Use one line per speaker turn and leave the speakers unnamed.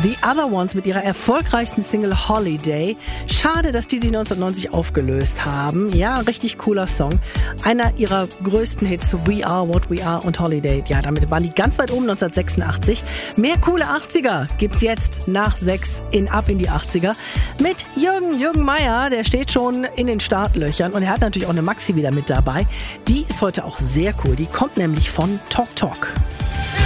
The Other Ones mit ihrer erfolgreichsten Single Holiday. Schade, dass die sich 1990 aufgelöst haben. Ja, richtig cooler Song. Einer ihrer größten Hits, We Are What We Are und Holiday. Ja, damit waren die ganz weit oben 1986. Mehr coole 80er gibt's jetzt nach 6 Ab in die 80er. Mit Jürgen Meier, der steht schon in den Startlöchern und er hat natürlich auch eine Maxi wieder mit dabei. Die ist heute auch sehr cool. Die kommt nämlich von Talk Talk.